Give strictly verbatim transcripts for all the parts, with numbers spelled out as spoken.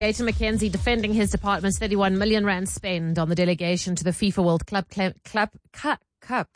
Gayton McKenzie defending his department's thirty-one million rand spend on the delegation to the FIFA World Club Club, Club Cup. Cup.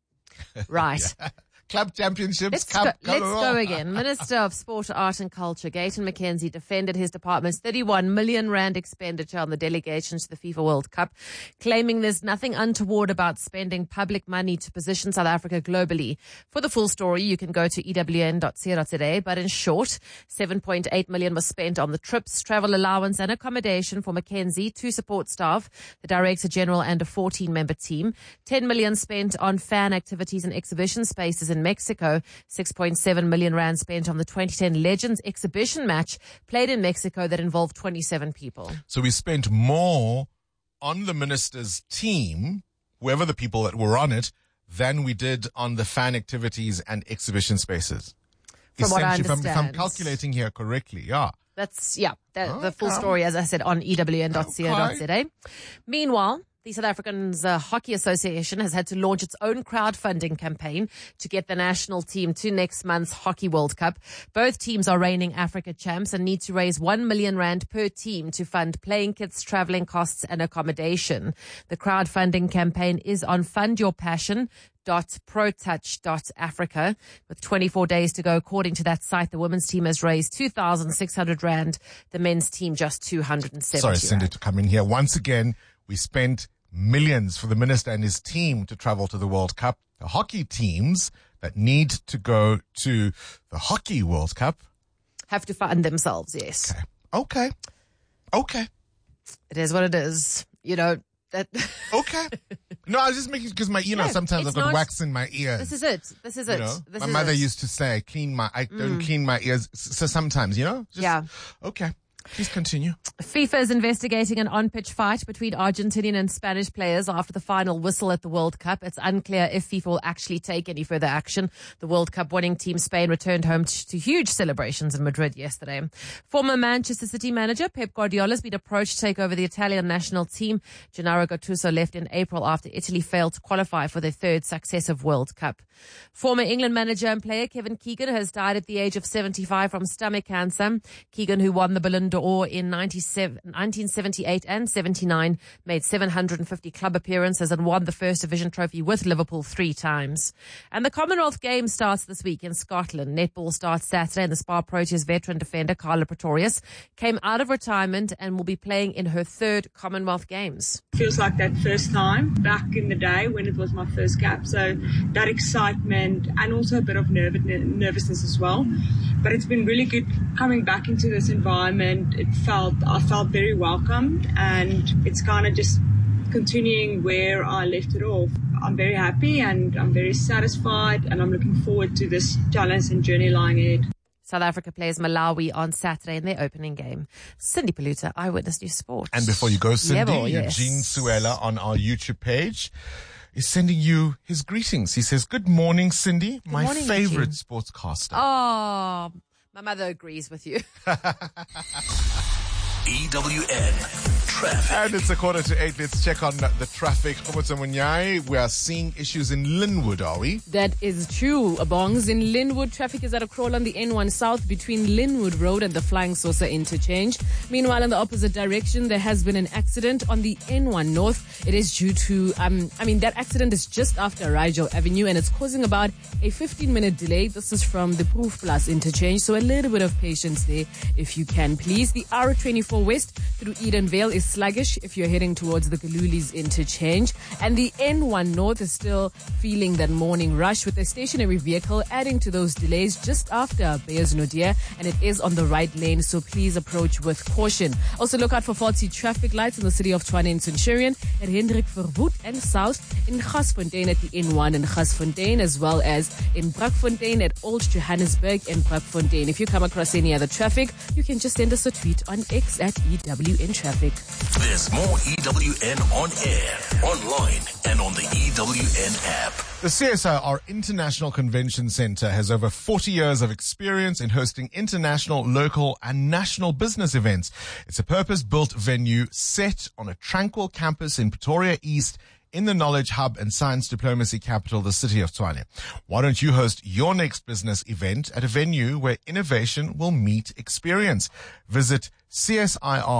Right. Yeah. Club Championships Let's Cup. Go, let's go again. Minister of Sport, Art and Culture, Gayton McKenzie, defended his department's thirty-one million rand expenditure on the delegation to the FIFA World Cup, claiming there's nothing untoward about spending public money to position South Africa globally. For the full story, you can go to e w n dot co dot za, but in short, seven point eight million was spent on the trips, travel allowance and accommodation for McKenzie, two support staff, the Director General and a fourteen-member team. ten million spent on fan activities and exhibition spaces in Mexico, six point seven million rand spent on the twenty ten Legends exhibition match played in Mexico that involved twenty-seven people. So we spent more on the minister's team, whoever the people that were on it, than we did on the fan activities and exhibition spaces. From what I Essentially, if I'm, understand. if I'm calculating here correctly, yeah. That's, yeah, the, Okay. the full story, as I said, on e w n dot co dot za. Okay. Meanwhile, the South Africans uh, Hockey Association has had to launch its own crowdfunding campaign to get the national team to next month's Hockey World Cup. Both teams are reigning Africa champs and need to raise one million rand per team to fund playing kits, traveling costs and accommodation. The crowdfunding campaign is on fund your passion dot protouch dot africa. With twenty-four days to go, according to that site, the women's team has raised two thousand six hundred rand, the men's team just two hundred seventy Sorry, Cindy, rand. to come in here. Once again, we spent millions for the minister and his team to travel to the World Cup. The hockey teams that need to go to the Hockey World Cup Have to fund themselves, yes. Okay. Okay. It is what it is. You know, that. Okay. No, I was just making, because my, you know, Yeah, sometimes I've it's got not- wax in my ears. This is it. This is you it. know? This my is mother it. used to say, clean my, I don't clean my ears. So sometimes, you know? Just, Yeah. Okay. Please continue. FIFA is investigating an on-pitch fight between Argentinian and Spanish players after the final whistle at the World Cup. It's unclear if FIFA will actually take any further action. The World Cup winning team Spain returned home t- to huge celebrations in Madrid yesterday. Former Manchester City manager Pep Guardiola has been approached to take over the Italian national team. Gennaro Gattuso left in April after Italy failed to qualify for their third successive World Cup. Former England manager and player Kevin Keegan has died at the age of seventy-five from stomach cancer. Keegan, who won the Ballon d'Or in nineteen seventy-eight and seventy-nine, made seven hundred fifty club appearances and won the First Division trophy with Liverpool three times. And the Commonwealth Games starts this week in Scotland. Netball starts Saturday, and the Spa Proteas veteran defender Carla Pretorius came out of retirement and will be playing in her third Commonwealth Games. Feels like that first time back in the day when it was my first cap. So that excitement and also a bit of nerv- nervousness as well. But it's been really good coming back into this environment. It felt, I felt very welcomed, and it's kind of just continuing where I left it off. I'm very happy and I'm very satisfied, and I'm looking forward to this challenge and journey lying ahead. South Africa plays Malawi on Saturday in their opening game. Cindy Paluta, Eyewitness News Sport. And before you go, Cindy, Yebo, yes. Eugene Suela on our YouTube page is sending you his greetings. He says, good morning, Cindy, my morning, favorite Eugene. sportscaster. Oh, my mother agrees with you. E W N Traffic. And it's a quarter to eight. Let's check on the traffic. We are seeing issues in Linwood, are we? That is true, Bongs. In Linwood, traffic is at a crawl on the N one South between Linwood Road and the Flying Saucer interchange. Meanwhile, in the opposite direction, there has been an accident on the N one North. It is due to, um, I mean, that accident is just after Rigel Avenue, and it's causing about a fifteen-minute delay. This is from the Proof Plus interchange, so a little bit of patience there if you can, please. The R twenty-four West through Edenvale is sluggish if you're heading towards the Galulis interchange. And the N one North is still feeling that morning rush with a stationary vehicle adding to those delays just after Beyers Naudé, and it is on the right lane, so please approach with caution. Also look out for faulty traffic lights in the city of Tshwane and Centurion, at Hendrik Verwoerd and South, in Gasfontein at the N one in Gasfontein, as well as in Brakfontein at Old Johannesburg and Brakfontein. If you come across any other traffic, you can just send us a tweet on X at E W N Traffic. There's more E W N on air, online, and on the E W N app. The C S I R International Convention Center has over forty years of experience in hosting international, local, and national business events. It's a purpose-built venue set on a tranquil campus in Pretoria East in the knowledge hub and science diplomacy capital, the city of Tshwane. Why don't you host your next business event at a venue where innovation will meet experience? Visit C S I R